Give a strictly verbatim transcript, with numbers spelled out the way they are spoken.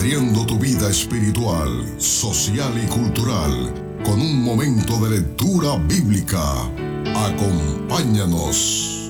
nutriendo tu vida espiritual, social y cultural con un momento de lectura bíblica. Acompáñanos.